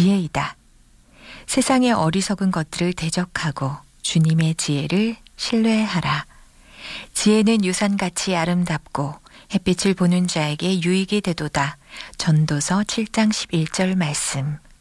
지혜이다. 세상의 어리석은 것들을 대적하고 주님의 지혜를 신뢰하라. 지혜는 유산같이 아름답고 햇빛을 보는 자에게 유익이 되도다. 전도서 7장 11절 말씀.